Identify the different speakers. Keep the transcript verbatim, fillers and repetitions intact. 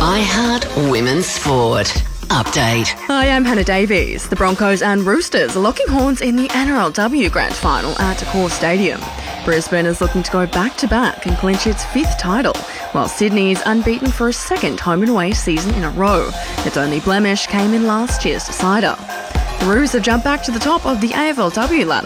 Speaker 1: iHeart Women's Sport. Update.
Speaker 2: Hi, I'm Hannah Davies. The Broncos and Roosters are locking horns in the N R L W Grand Final at Accor Stadium. Brisbane is looking to go back-to-back and clinch its fifth title, while Sydney is unbeaten for a second home and away season in a row. Its only blemish came in last year's decider. The Roos have jumped back to the top of the A F L W ladder